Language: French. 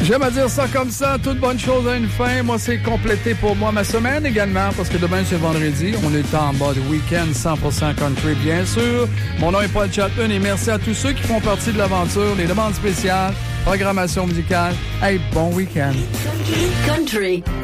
J'aime à dire ça comme ça, toute bonne chose a une fin. Moi, c'est complété pour moi ma semaine également, parce que demain, c'est vendredi. On est en mode week-end 100% country, bien sûr. Mon nom est Paul Chapman et merci à tous ceux qui font partie de l'aventure, les demandes spéciales, programmation musicale. Hey, bon week-end. Country.